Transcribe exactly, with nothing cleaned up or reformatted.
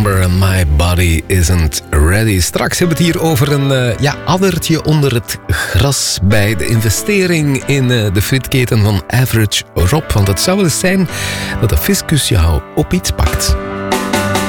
nummer My Body Isn't Ready. Straks hebben we het hier over een uh, ja, addertje onder het gras bij de investering in uh, de frietketen van Average Rob. Want het zou wel eens zijn dat de fiscus jou op iets pakt.